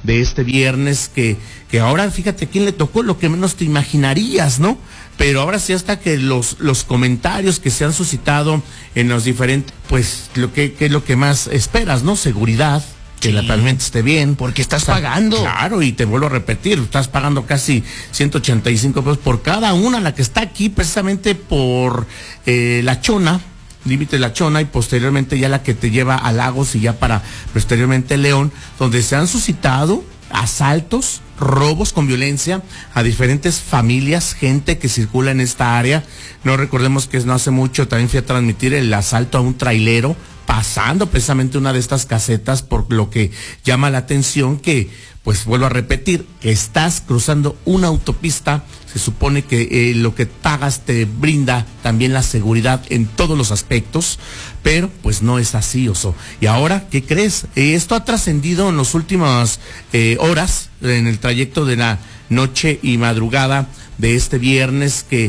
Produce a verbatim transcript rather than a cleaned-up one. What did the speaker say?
de este viernes, que, que ahora fíjate a quién le tocó, lo que menos te imaginarías, ¿no? Pero ahora sí, hasta que los, los comentarios que se han suscitado en los diferentes, pues lo que, que es lo que más esperas, ¿no? Seguridad, que sí, la realmente esté bien. Porque estás o sea, pagando. Claro, y te vuelvo a repetir, estás pagando casi ciento ochenta y cinco pesos por cada una, la que está aquí precisamente por eh, La Chona, límite La Chona, y posteriormente ya la que te lleva a Lagos y ya para posteriormente León, donde se han suscitado asaltos, robos con violencia a diferentes familias, gente que circula en esta área. No recordemos que no hace mucho también fui a transmitir el asalto a un trailero, pasando precisamente una de estas casetas, por lo que llama la atención que, pues vuelvo a repetir, que estás cruzando una autopista, se supone que eh, lo que pagas te brinda también la seguridad en todos los aspectos, pero pues no es así, Oso. Y ahora, ¿qué crees? Eh, esto ha trascendido en las últimas eh, horas, en el trayecto de la noche y madrugada de este viernes, que